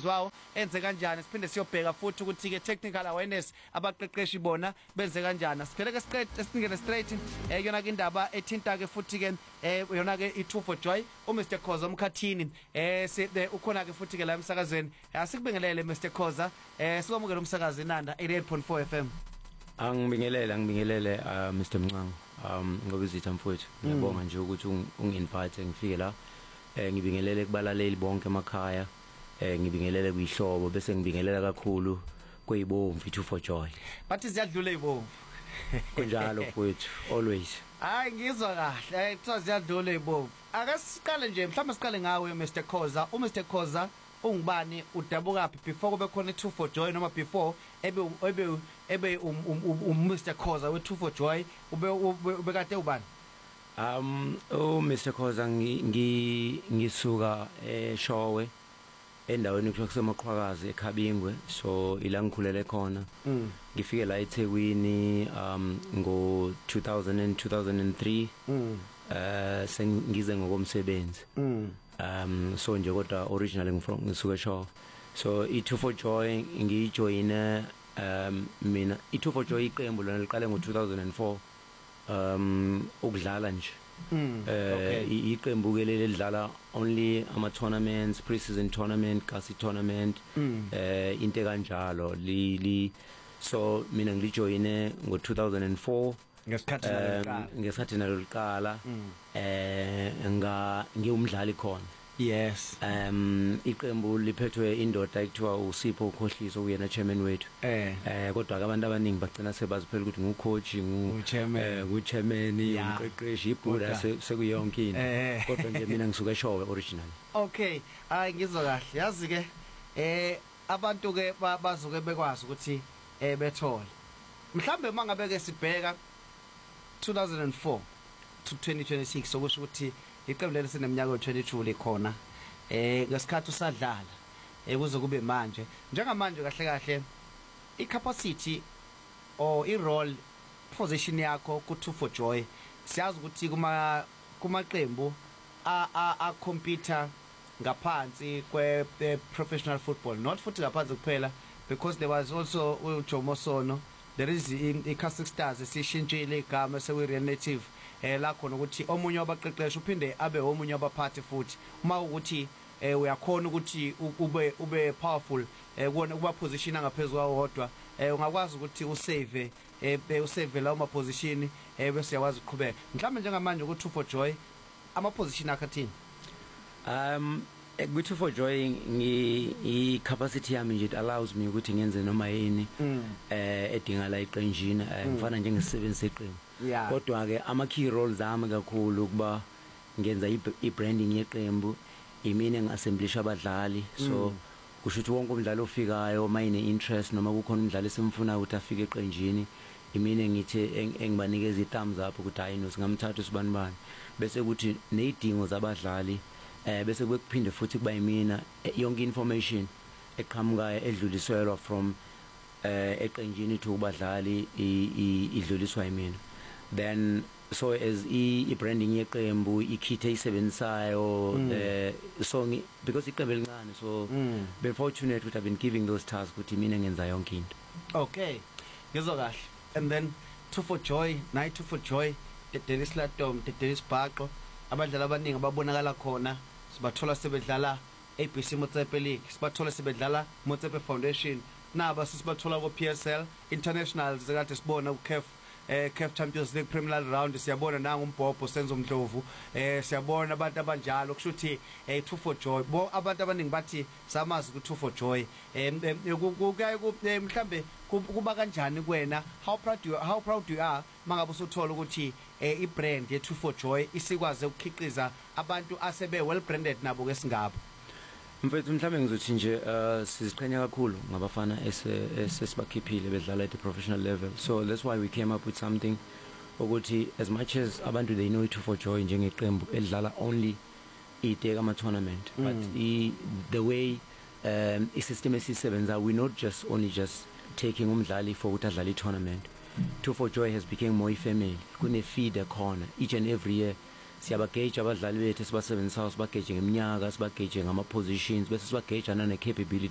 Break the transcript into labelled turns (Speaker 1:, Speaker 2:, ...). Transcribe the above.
Speaker 1: umsebenzi wawo enze kanjani. Siphinde siyobheka futhi ukuthi ke technical awareness abaqeqeshi bona benze kanjani. Siphele ke singene straight yona ke indaba ethinta ke futhi ke yona ke i2 for Joy uMr Khoza Mkhathini ukhona ke futhi ke la emsakazweni. Asikubingelele Mr Khoza sikwamukela umsakazi Nanda 88.4 FM.
Speaker 2: Ngibingelele Mr Mncango ngoba izitha mfowethu ngiyabonga nje ukuthi ungi-invite ngifike la ngibingelele kubalaleli bonke emakhaya ngibingelele kuyihlobo bese ngibingelela kakhulu kweyibomvu i2 for Joy
Speaker 1: bathi ziyadlula izibomvu
Speaker 2: kunjalo mfowethu always
Speaker 1: hayi ngizwa kahle kuthiwa ziyadlula izibomvu. Ake siqale nje mhlawumbe siqale ngawe Mr Khoza. uMr Khoza ungubani udabuka phi before kube khona i2 for Joy noma before ebe Mr Khoza we2 for Joy ube kade ubani?
Speaker 2: Mr Khoza ngisuka eShowe endaweni ekuthiwa kuseMaqhwakazi eKhabingwe, so ila ngikhulele khona. Ngifike la eThekwini ngo 2003 sengize ngokomsebenzi. So nje kodwa originally ngisuka eShowe. So i2 for Joy ngijoyine mina i2 for Joy iqembu lona liqale ngo 2004 ukudlala nje. Iqembu ke leli lidlala only ama tournaments, pre-season tournament, kasi tournament, into kanjalo so mina ngilijoyine ngo 2004 ngesikhathi naloliqala ngiyumdlali khona.
Speaker 1: Yes.
Speaker 2: Iqembu liphethwe indoda ekuthiwa uSipho Khohliso uyena chairman wethu. Kodwa ke abantu abaningi bagcina sebaziphela ukuthi ngucoach nguchairman umqeqeshi ibhuda sekuyonke into. Kodwa nje mina ngisuka eShowe originally.
Speaker 1: Okay, ngizwa kahle. Yazi ke abantu ke bazuke bekwazi ukuthi bethole. Mhlambe mangabe ke sibheka 2004 to 2026 sokusho ukuthi iqembu leli sineminyaka ye22 likhona ngesikhathi usadlala kuze kube manje njengamanje kahle icapacity or irole position yakho ku2 for Joy siyazi ukuthi kumaqembu a computer ngaphansi kwe professional football, not futhi ngaphansi kuphela, because there was also uJomo Sono. There is iCaster Stars esishintshile igama sewe Real Native la khona ukuthi omunye wabaqeqeshi uphinde abe omunye wabaphathi futhi uma ukuthi uyakhona ukuthi ube powerful kuona kuba position angaphezulu kwawodwa ungakwazi ukuthi usave la uma position bese yawazi uqhubeka. Mhlawumbe njengamanje ku2 for Joy ama position akathini?
Speaker 2: Ku2 for Joy I capacity yami nje it allows me ukuthi ngenze noma yini edinga la iqenjini ngifana njengesebenzisa iqembu. Kodwa ke ama key roles ami kakhulu kuba ngenza I-branding yeqembu, imini engiassemblisha abadlali, so kusho ukuthi wonke umdlali ofikayo mayine interest noma kukhona umdlali esimfuna ukuthi afike eqenjini, imini ngithi engibanikeza i-thumbs up ukuthi hayi nosingamthatha usibanibani, bese ukuthi nezidingo zabadlali bese kuphinde futhi kuba yimina yonke information eqhamukayo edluliselwa from eqenjini to kubadlali idluliswa yimina. Then so as I-branding yeqembu ikithe isebenzayo so because iqembu elincane, so be fortunate ukuthi I've been giving those tasks ukuthi mina ngenza yonke into.
Speaker 1: Okay, ngizwa kahle. And then 2 for Joy, night 2 for Joy, Dedeli Slatom, Dedeli Sibhaqo, abadlali abaningi ababonakala khona sibathola sebedlala ABC Motsepe League, sibathola sebedlala Motsepe Foundation, naba sibathola ku PSL International zekade sibona ku CAF Champions League Premier Round, siyabona nanga umbhobho Senzo Mdlovu, siyabona abantu abanjalo kushuthi 2 for Joy bo abantu abaningi bathi samazi ku2 for Joy. Kukaye mhlambe kuba kanjani kuwena, how proud you are mangabe usuthola ukuthi ibrand ye2 for Joy isikwaze ukukhiqiza abantu asebe well branded nabo ke singabo?
Speaker 2: Mfethu mhlambe ngizothi nje siziqhenya kakhulu ngabafana esesibakhiphile bedlala at the professional level, so that's why we came up with something ukuthi as much as abantu they know it for Joy njengeqembu elidlala only iteka ama tournament, but the way isystem esisebenza, we not just only just taking umdlali for ukuthi adlale tournament. 2 for Joy has become more family, kune feeder corner each and every year. Siyabagauge abadlali bethu sibasebenzisa, sibagauge ngeminyaka, sibagauge ngama positions, bese sibagauge ana ne capability